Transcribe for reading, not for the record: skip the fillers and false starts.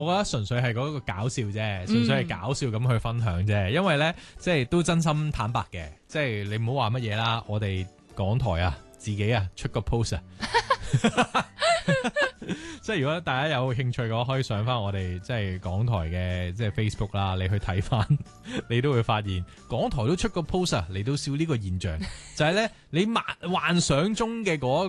我覺得純粹係嗰個搞笑啫，純粹係搞笑咁去分享啫。因為咧，即係都真心坦白嘅，即係你唔好話乜嘢啦。我哋港台啊，自己啊出個 post 啊，即係如果大家有興趣嘅話，可以上翻我哋即係港台嘅即係 Facebook 啦，你去睇翻，你都會發現港台都出個 post 啊嚟到笑呢個現象，就係咧你幻想中嘅嗰